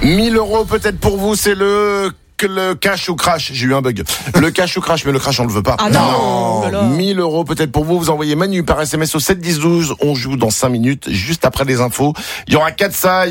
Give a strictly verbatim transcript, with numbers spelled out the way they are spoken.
mille euros peut-être pour vous, c'est le... le cash ou crash, j'ai eu un bug. Le cash ou crash, mais le crash on le veut pas. Ah non, non. mille euros peut-être pour vous, vous envoyez Manu par S M S au sept dix douze, on joue dans cinq minutes, juste après les infos. Il y aura quatre ça.